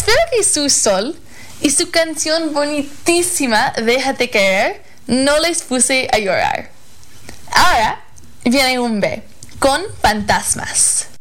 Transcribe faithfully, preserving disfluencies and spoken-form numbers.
Espero que su sol y su canción bonitísima Déjate Querer no les puse a llorar. Ahora viene un B con Fantasmas.